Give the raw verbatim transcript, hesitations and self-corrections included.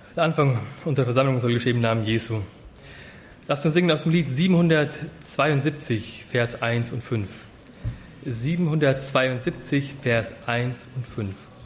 Der Anfang unserer Versammlung soll geschehen im Namen Jesu. Lasst uns singen aus dem Lied siebenhundertzweiundsiebzig, Vers eins und fünf. siebenhundertzweiundsiebzig, Vers eins und fünf.